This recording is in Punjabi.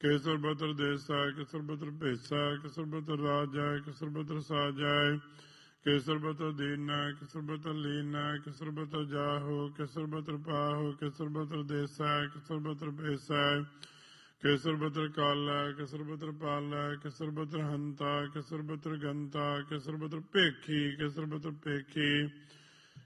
ਕੇਸਰ ਬਤਰ ਦੇਸਾ ਕੇਸਰ ਬਤਰ ਭੇਸਾ ਕੇਸਰ ਬਤਰ ਰਾਜਾ ਕੇਸਰ ਬਤਰ ਸਾਜਾਇ ਕੇਸਰ ਬਤਰ ਦੀਨਾ ਕੇਸਰ ਬਤਰ ਲੀਨਾ ਕੇਸਰ ਬਤਰ ਜਾਹੋ ਕੇਸਰ ਬਤਰ ਪਾਹੋ ਕੇਸਰ ਬਤਰ ਦੇਸਾ ਕੇਸਰ ਬਤਰ ਭੇਸਾ ਕੇਸਰ ਬਤਰ ਕਾਲਾ ਕੇਸਰ ਬਤਰ ਪਾਲਾ ਕੇਸਰ ਬਤਰ ਹੰਤਾ ਕੇਸਰ ਬਤਰ ਗੰਤਾ ਕੇਸਰ ਬਤਰ ਭੇਖੀ ਕੇਸਰ ਬਤਰ ਭੇਖੀ